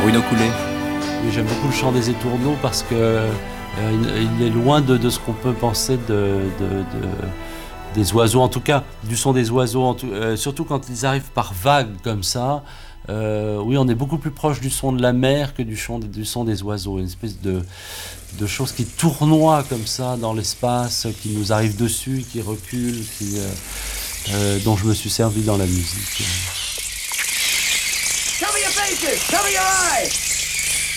Bruno Coulet. Oui, j'aime beaucoup le chant des étourneaux parce que il est loin de ce qu'on peut penser des oiseaux, en tout cas du son des oiseaux, surtout quand ils arrivent par vagues comme ça. Oui, on est beaucoup plus proche du son de la mer que du son des oiseaux, une espèce de chose qui tournoie comme ça dans l'espace, qui nous arrive dessus, qui recule, dont je me suis servi dans la musique. Cover your faces! Cover your eyes!